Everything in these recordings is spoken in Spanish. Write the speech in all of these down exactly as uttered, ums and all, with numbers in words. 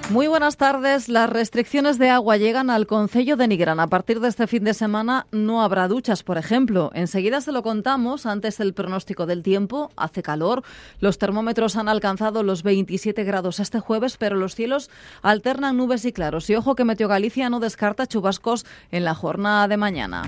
Muy buenas tardes. Las restricciones de agua llegan al concello de Nigrán. A partir de este fin de semana no habrá duchas, por ejemplo. Enseguida se lo contamos. Antes el pronóstico del tiempo. Hace calor. Los termómetros han alcanzado los veintisiete grados este jueves, pero los cielos alternan nubes y claros. Y ojo que Meteo Galicia no descarta chubascos en la jornada de mañana.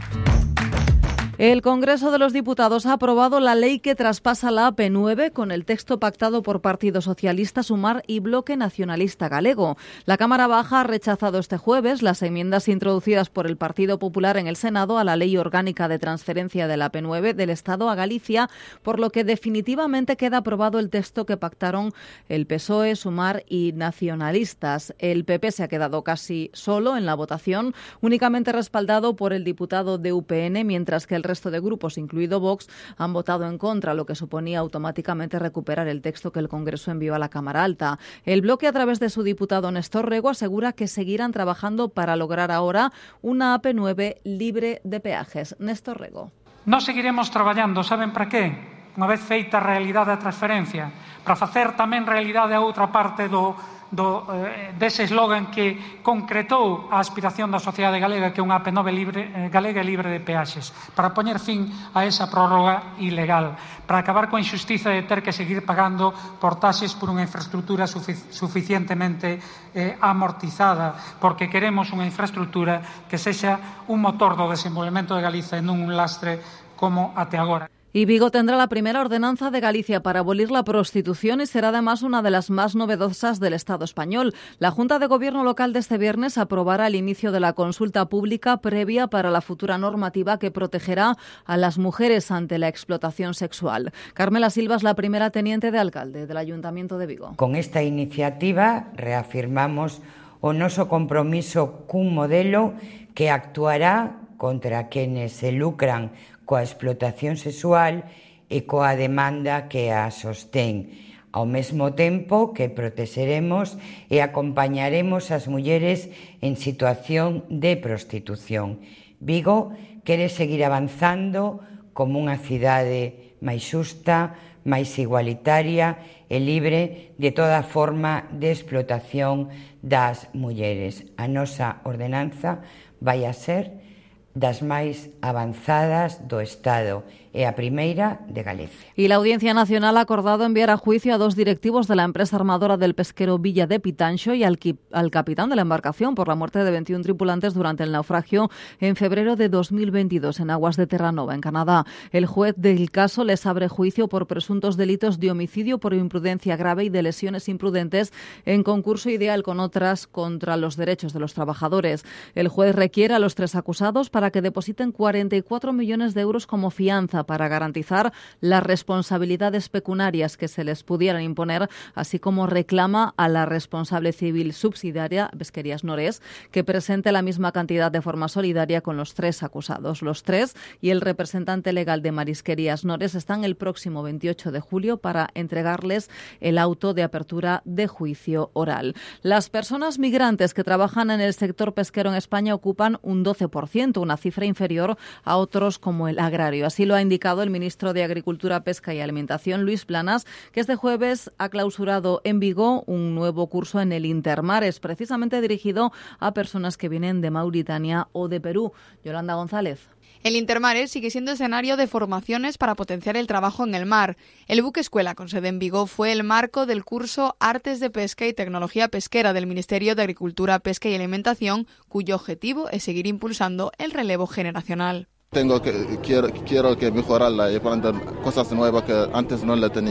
El Congreso de los Diputados ha aprobado la ley que traspasa la A P nueve con el texto pactado por Partido Socialista, Sumar y Bloque Nacionalista Galego. La Cámara Baja ha rechazado este jueves las enmiendas introducidas por el Partido Popular en el Senado a la Ley Orgánica de Transferencia de la A P nueve del Estado a Galicia, por lo que definitivamente queda aprobado el texto que pactaron el P S O E, Sumar y Nacionalistas. El P P se ha quedado casi solo en la votación, únicamente respaldado por el diputado de U P N, mientras que el resto de grupos, incluido Vox, han votado en contra, lo que suponía automáticamente recuperar el texto que el Congreso envió a la Cámara Alta. El Bloque, a través de su diputado Néstor Rego, asegura que seguirán trabajando para lograr ahora una A P nueve libre de peajes. Néstor Rego. Nós seguiremos traballando, saben para qué? Unha vez feita a realidade da transferencia, para facer tamén realidade a outra parte do do, eh, dese eslogan que concretou a aspiración da sociedade galega, que é unha A P nove libre, eh, galega libre de peaxes, para poñer fin a esa prórroga ilegal, para acabar coa injustiza de ter que seguir pagando por taxes por unha infraestructura sufic suficientemente eh, amortizada, porque queremos unha infraestructura que sexa un motor do desenvolvemento de Galicia e non un lastre como até agora. Y Vigo tendrá la primera ordenanza de Galicia para abolir la prostitución y será además una de las más novedosas del Estado español. La Junta de Gobierno local de este viernes aprobará el inicio de la consulta pública previa para la futura normativa que protegerá a las mujeres ante la explotación sexual. Carmela Silva es la primera teniente de alcalde del Ayuntamiento de Vigo. Con esta iniciativa reafirmamos o noso compromiso cun modelo que actuará contra quienes se lucran coa explotación sexual e coa demanda que a sostén. Ao mesmo tempo que protexeremos e acompañaremos as mulleres en situación de prostitución. Vigo quere seguir avanzando como unha cidade máis xusta, máis igualitaria e libre de toda forma de explotación das mulleres. A nosa ordenanza vai a ser das máis avanzadas do Estado e a primeira de Galicia. Y la Audiencia Nacional ha acordado enviar a juicio a dos directivos de la empresa armadora del pesquero Villa de Pitanxo y al, al capitán de la embarcación por la muerte de veintiún tripulantes durante el naufragio en febrero de dos mil veintidós en aguas de Terranova, en Canadá. El juez del caso les abre juicio por presuntos delitos de homicidio por imprudencia grave y de lesiones imprudentes en concurso ideal con otras contra los derechos de los trabajadores. El juez requiere a los tres acusados para que depositen cuarenta y cuatro millones de euros como fianza para garantizar las responsabilidades pecuniarias que se les pudieran imponer, así como reclama a la responsable civil subsidiaria, Pesquerías Nores, que presente la misma cantidad de forma solidaria con los tres acusados. Los tres y el representante legal de Marisquerías Nores están el próximo veintiocho de julio para entregarles el auto de apertura de juicio oral. Las personas migrantes que trabajan en el sector pesquero en España ocupan un doce por ciento, una cifra inferior a otros como el agrario. Así lo ha indicado el ministro de Agricultura, Pesca y Alimentación, Luis Planas, que este jueves ha clausurado en Vigo un nuevo curso en el Intermares, precisamente dirigido a personas que vienen de Mauritania o de Perú. Yolanda González. El Intermares sigue siendo escenario de formaciones para potenciar el trabajo en el mar. El buque escuela con sede en Vigo fue el marco del curso Artes de Pesca y Tecnología Pesquera del Ministerio de Agricultura, Pesca y Alimentación, cuyo objetivo es seguir impulsando el relevo generacional. Tengo que quiero, quiero que mejorarla y aprender cosas nuevas que antes no la tenía.